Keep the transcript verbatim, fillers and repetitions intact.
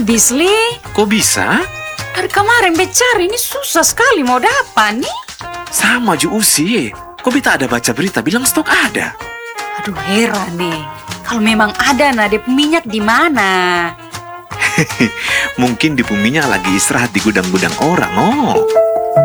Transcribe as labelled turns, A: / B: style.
A: habis, Li.
B: Kok bisa?
A: Dari kemarin becari ini susah sekali mau dapat nih.
B: Sama Ju Usi. Kok beta ada baca berita bilang stok ada?
A: Aduh, heran nih. Kalau memang ada, nah dep minyak di mana?
B: Mungkin di minyak lagi istirahat di gudang-gudang orang, oh.